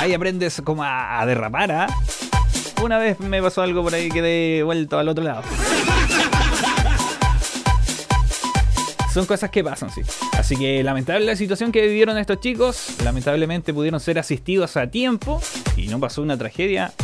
Ahí aprendes como a derrapar, ¿ah? Una vez me pasó algo por ahí, quedé vuelto al otro lado. Son cosas que pasan, sí. Así que lamentable la situación que vivieron estos chicos. Lamentablemente pudieron ser asistidos a tiempo y no pasó una tragedia